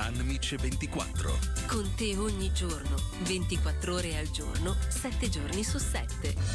Anmic 24. Con te ogni giorno, 24 ore al giorno, 7 giorni su 7.